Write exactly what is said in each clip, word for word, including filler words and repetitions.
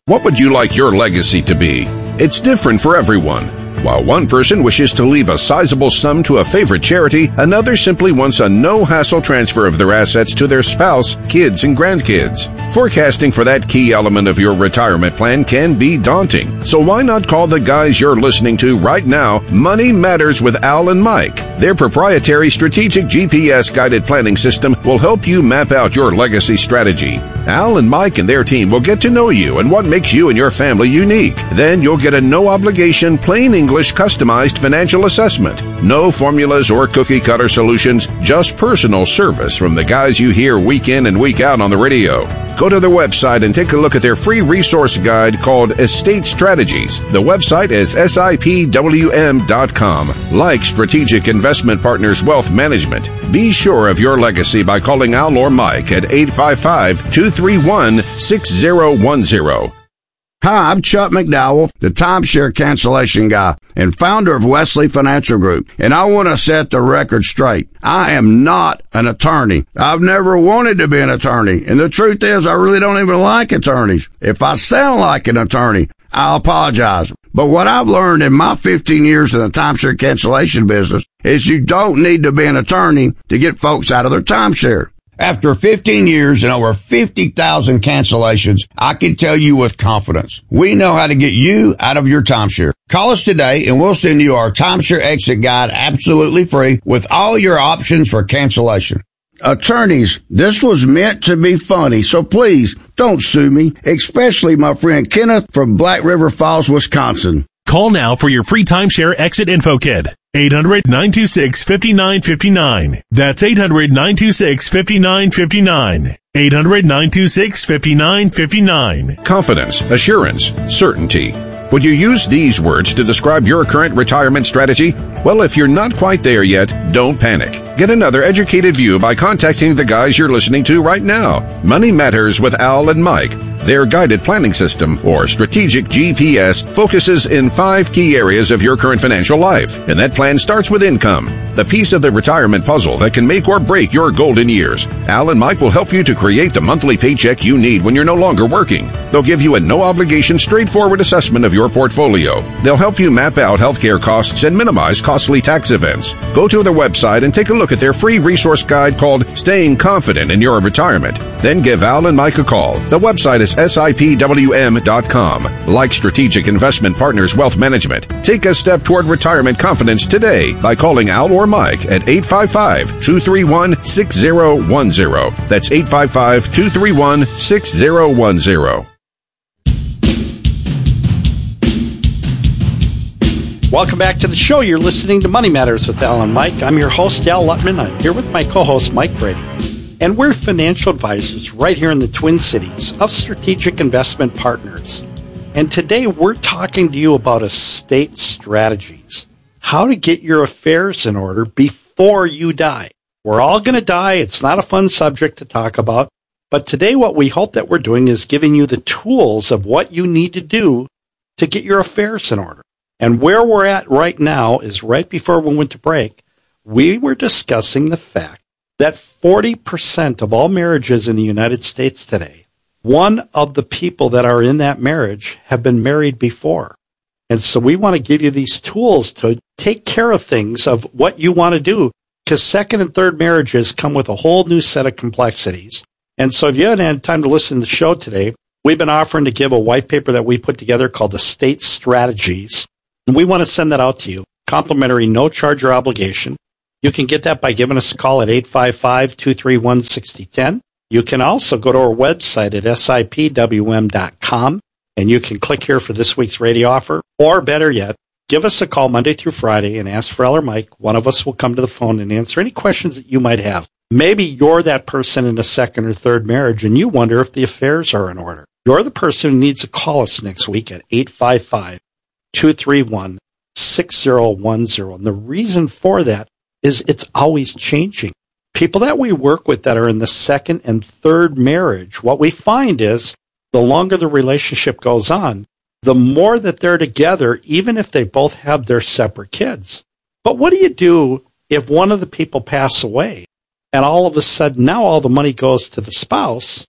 What would you like your legacy to be? It's different for everyone. While one person wishes to leave a sizable sum to a favorite charity, another simply wants a no-hassle transfer of their assets to their spouse, kids, and grandkids. Forecasting for that key element of your retirement plan can be daunting. So why not call the guys you're listening to right now, Money Matters with Al and Mike. Their proprietary strategic G P S-guided planning system will help you map out your legacy strategy. Al and Mike and their team will get to know you and what makes you and your family unique. Then you'll get a no-obligation, plain English, customized financial assessment. No formulas or cookie-cutter solutions, just personal service from the guys you hear week in and week out on the radio. Go to their website and take a look at their free resource guide called Estate Strategies. The website is S I P W M dot com. Like Strategic Investment Partners Wealth Management, be sure of your legacy by calling Al or Mike at eight five five, two three one, six zero one zero. Hi, I'm Chuck McDowell, the timeshare cancellation guy and founder of Wesley Financial Group, and I want to set the record straight. I am not an attorney. I've never wanted to be an attorney, and the truth is I really don't even like attorneys. If I sound like an attorney, I apologize. But what I've learned in my fifteen years in the timeshare cancellation business is you don't need to be an attorney to get folks out of their timeshare. After fifteen years and over fifty thousand cancellations, I can tell you with confidence, we know how to get you out of your timeshare. Call us today and we'll send you our timeshare exit guide absolutely free with all your options for cancellation. Attorneys, this was meant to be funny, so please don't sue me, especially my friend Kenneth from Black River Falls, Wisconsin. Call now for your free timeshare exit info kit. eight hundred, nine two six, five nine five nine. That's eight hundred, nine two six, five nine five nine. eight hundred, nine two six, five nine five nine. Confidence, assurance, certainty. Would you use these words to describe your current retirement strategy? Well, if you're not quite there yet, don't panic. Get another educated view by contacting the guys you're listening to right now. Money Matters with Al and Mike. Their guided planning system, or strategic G P S, focuses in five key areas of your current financial life, and that plan starts with income, the piece of the retirement puzzle that can make or break your golden years. Al and Mike will help you to create the monthly paycheck you need when you're no longer working. They'll give you a no-obligation, straightforward assessment of your portfolio. They'll help you map out healthcare costs and minimize costly tax events. Go to their website and take a look at their free resource guide called Staying Confident in Your Retirement. Then give Al and Mike a call. The website is S I P W M dot com. Like Strategic Investment Partners Wealth Management, take a step toward retirement confidence today by calling Al or Mike at eight five five, two three one, six zero one zero. That's eight five five, two three one, six zero one zero. Welcome back to the show. You're listening to Money Matters with Al and Mike. I'm your host, Al Lutman. I'm here with my co-host, Mike Brady. And we're financial advisors right here in the Twin Cities of Strategic Investment Partners. And today we're talking to you about estate strategies, how to get your affairs in order before you die. We're all going to die. It's not a fun subject to talk about. But today what we hope that we're doing is giving you the tools of what you need to do to get your affairs in order. And where we're at right now is right before we went to break, we were discussing the fact that forty percent of all marriages in the United States today, one of the people that are in that marriage have been married before. And so we want to give you these tools to take care of things of what you want to do, because second and third marriages come with a whole new set of complexities. And so if you haven't had time to listen to the show today, we've been offering to give a white paper that we put together called Estate Strategies. And we want to send that out to you, complimentary, no charge or obligation. You can get that by giving us a call at eight five five, two three one, six zero one zero. You can also go to our website at S I P W M dot com, and you can click here for this week's radio offer. Or better yet, give us a call Monday through Friday and ask for Al or Mike. One of us will come to the phone and answer any questions that you might have. Maybe you're that person in a second or third marriage, and you wonder if the affairs are in order. You're the person who needs to call us next week at eight five five, two three one, six zero one zero. And the reason for that is it's always changing. People that we work with that are in the second and third marriage, what we find is the longer the relationship goes on, the more that they're together, even if they both have their separate kids. But what do you do if one of the people pass away and all of a sudden now all the money goes to the spouse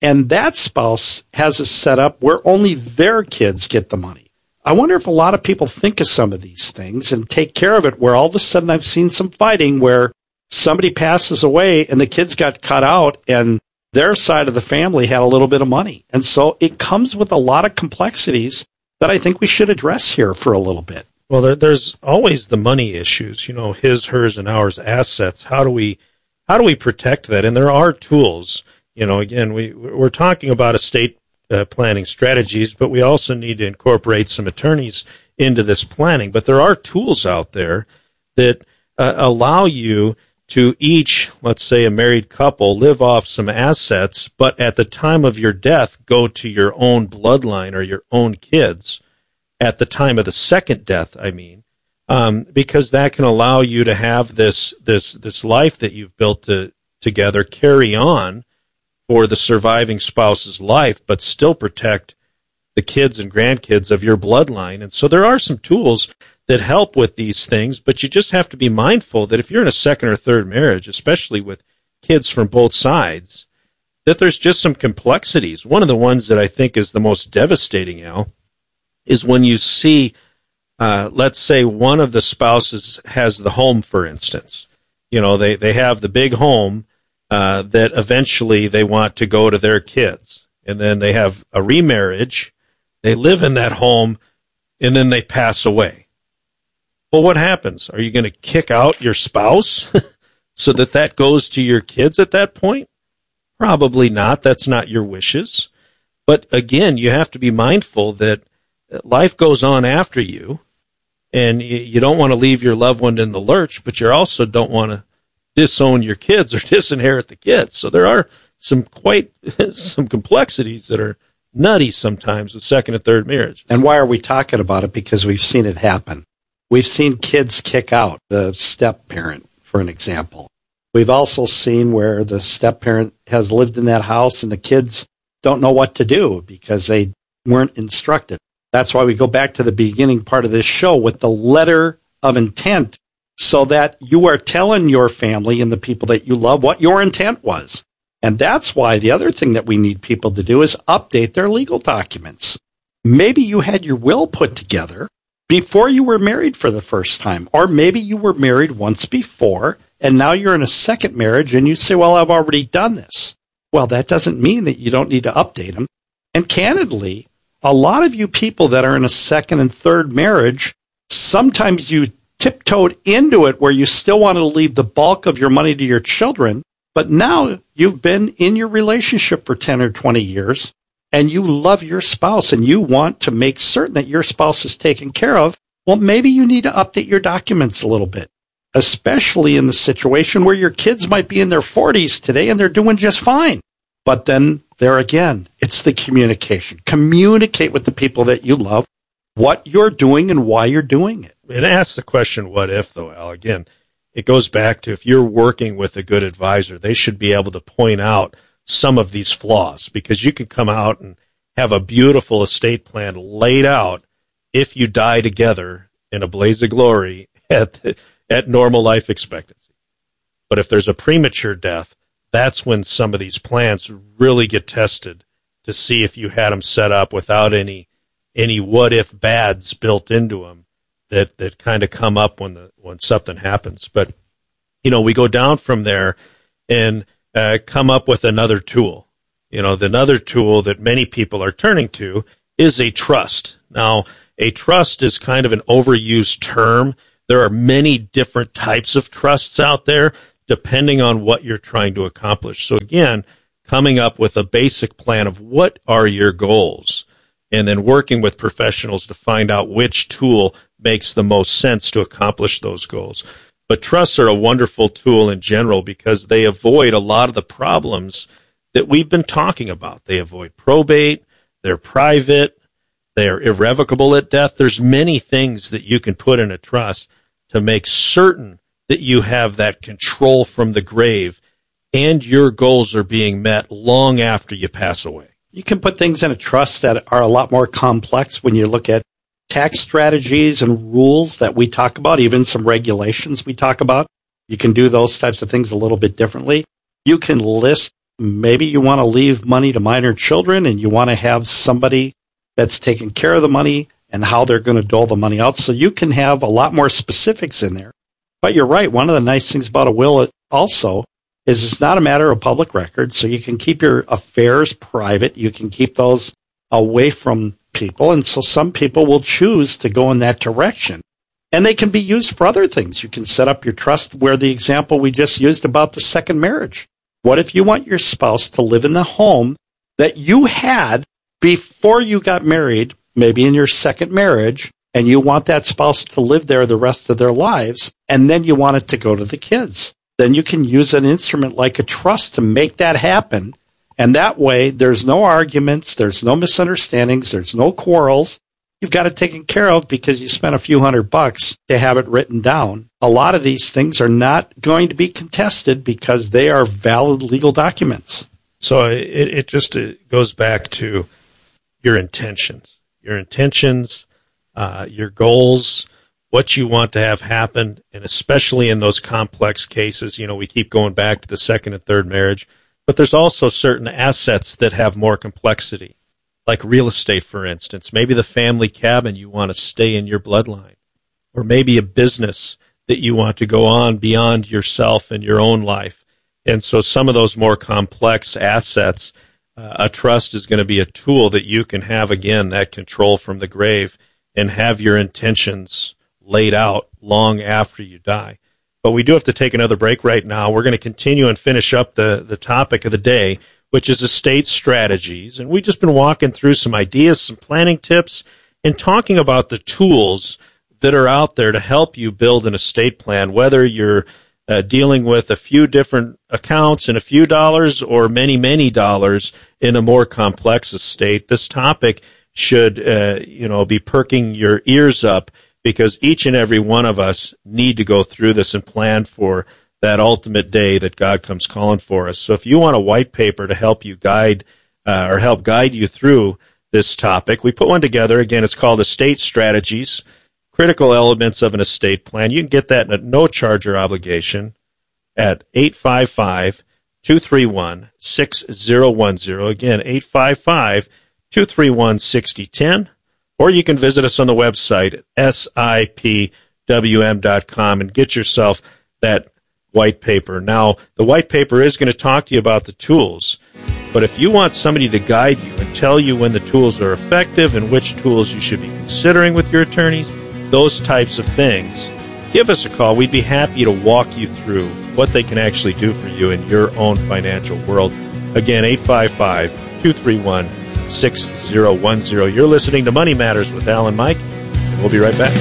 and that spouse has it set up where only their kids get the money. I wonder if a lot of people think of some of these things and take care of it, where all of a sudden I've seen some fighting where somebody passes away and the kids got cut out and their side of the family had a little bit of money. And so it comes with a lot of complexities that I think we should address here for a little bit. Well, there, there's always the money issues, you know, his, hers, and ours assets. How do we, how do we protect that? And there are tools. You know, again, we, we're talking about estate uh, planning strategies, but we also need to incorporate some attorneys into this planning. But there are tools out there that uh, allow you to each, let's say a married couple, live off some assets, but at the time of your death, go to your own bloodline or your own kids at the time of the second death, I mean, um, because that can allow you to have this this this life that you've built to, together carry on for the surviving spouse's life, but still protect the kids and grandkids of your bloodline. And so there are some tools that help with these things, but you just have to be mindful that if you're in a second or third marriage, especially with kids from both sides, that there's just some complexities. One of the ones that I think is the most devastating, Al, is when you see, uh, let's say one of the spouses has the home, for instance. You know, they, they have the big home uh, that eventually they want to go to their kids. And then they have a remarriage. They live in that home, and then they pass away. Well, what happens? Are you going to kick out your spouse so that that goes to your kids at that point? Probably not. That's not your wishes. But again, you have to be mindful that life goes on after you, and you don't want to leave your loved one in the lurch, but you also don't want to disown your kids or disinherit the kids. So there are some quite some complexities that are nutty sometimes with second and third marriage. And why are we talking about it? Because we've seen it happen. We've seen kids kick out the step-parent, for an example. We've also seen where the step-parent has lived in that house and the kids don't know what to do because they weren't instructed. That's why we go back to the beginning part of this show with the letter of intent, so that you are telling your family and the people that you love what your intent was. And that's why the other thing that we need people to do is update their legal documents. Maybe you had your will put together before you were married for the first time, or maybe you were married once before and now you're in a second marriage and you say, well, I've already done this. Well, that doesn't mean that you don't need to update them. And candidly, a lot of you people that are in a second and third marriage, sometimes you tiptoed into it where you still want to leave the bulk of your money to your children, but now you've been in your relationship for ten or twenty years, and you love your spouse, and you want to make certain that your spouse is taken care of. Well, maybe you need to update your documents a little bit, especially in the situation where your kids might be in their forties today, and they're doing just fine. But then, there again, it's the communication. Communicate with the people that you love what you're doing and why you're doing it. It asks the question, what if, though, Al? Again, it goes back to if you're working with a good advisor, they should be able to point out some of these flaws, because you can come out and have a beautiful estate plan laid out if you die together in a blaze of glory at, at normal life expectancy. But if there's a premature death, that's when some of these plans really get tested to see if you had them set up without any any what-if bads built into them that, that kind of come up when the when something happens. But, you know, we go down from there and uh, come up with another tool. You know, the another tool that many people are turning to is a trust. Now, a trust is kind of an overused term. There are many different types of trusts out there, depending on what you're trying to accomplish. So again, coming up with a basic plan of what are your goals, and then working with professionals to find out which tool makes the most sense to accomplish those goals. But trusts are a wonderful tool in general because they avoid a lot of the problems that we've been talking about. They avoid probate, they're private, they're irrevocable at death. There's many things that you can put in a trust to make certain that you have that control from the grave and your goals are being met long after you pass away. You can put things in a trust that are a lot more complex when you look at tax strategies and rules that we talk about, even some regulations we talk about. You can do those types of things a little bit differently. You can list maybe you want to leave money to minor children and you want to have somebody that's taking care of the money and how they're going to dole the money out. So you can have a lot more specifics in there. But you're right. One of the nice things about a will also is it's not a matter of public record. So you can keep your affairs private. You can keep those away from people. And so some people will choose to go in that direction. And they can be used for other things. You can set up your trust where the example we just used about the second marriage. What if you want your spouse to live in the home that you had before you got married, maybe in your second marriage, and you want that spouse to live there the rest of their lives, and then you want it to go to the kids? Then you can use an instrument like a trust to make that happen. And that way, there's no arguments, there's no misunderstandings, there's no quarrels. You've got it taken care of because you spent a few hundred bucks to have it written down. A lot of these things are not going to be contested because they are valid legal documents. So it, it just it goes back to your intentions, your intentions, uh, your goals, what you want to have happen, and especially in those complex cases, you know, we keep going back to the second and third marriage, but there's also certain assets that have more complexity. Like real estate, for instance. Maybe the family cabin you want to stay in your bloodline. Or maybe a business that you want to go on beyond yourself and your own life. And so some of those more complex assets, uh, a trust is going to be a tool that you can have, again, that control from the grave and have your intentions laid out long after you die. But we do have to take another break right now. We're going to continue and finish up the, the topic of the day, which is estate strategies. And we've just been walking through some ideas, some planning tips, and talking about the tools that are out there to help you build an estate plan, whether you're uh, dealing with a few different accounts and a few dollars or many, many dollars in a more complex estate. This topic should, uh, you know, be perking your ears up because each and every one of us need to go through this and plan for that ultimate day that God comes calling for us. So if you want a white paper to help you guide uh, or help guide you through this topic, we put one together. Again, it's called Estate Strategies, Critical Elements of an Estate Plan. You can get that at no charge or obligation at eight five five, two three one, six zero one zero. Again, eight five five, two three one, six zero one zero. Or you can visit us on the website at S I P W M dot com and get yourself that white paper. Now, the white paper is going to talk to you about the tools, but if you want somebody to guide you and tell you when the tools are effective and which tools you should be considering with your attorneys, those types of things, give us a call. We'd be happy to walk you through what they can actually do for you in your own financial world. Again, eight five five, two three one, six zero one zero. You're listening to Money Matters with Al and Mike, and we'll be right back.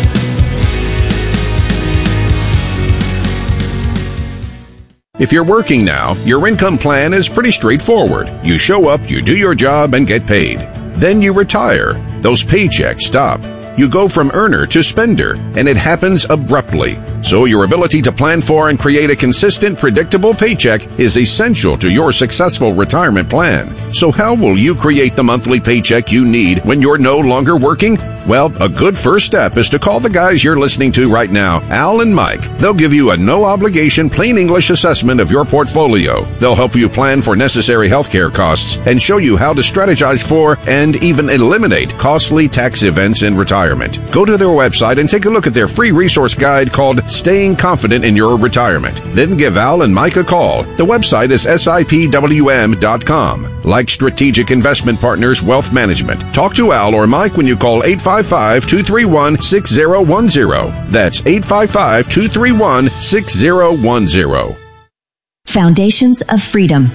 If you're working now, your income plan is pretty straightforward. You show up, you do your job, and get paid. Then you retire. Those paychecks stop. You go from earner to spender, and it happens abruptly. So your ability to plan for and create a consistent, predictable paycheck is essential to your successful retirement plan. So how will you create the monthly paycheck you need when you're no longer working? Well, a good first step is to call the guys you're listening to right now, Al and Mike. They'll give you a no-obligation, plain English assessment of your portfolio. They'll help you plan for necessary healthcare costs and show you how to strategize for and even eliminate costly tax events in retirement. Go to their website and take a look at their free resource guide called Staying Confident in Your Retirement. Then give Al and Mike a call. The website is S I P W M dot com. Like Strategic Investment Partners Wealth Management, talk to Al or Mike when you call eight five five, two three one, six zero one zero. That's eight five five, two three one, six zero one zero. Foundations of Freedom.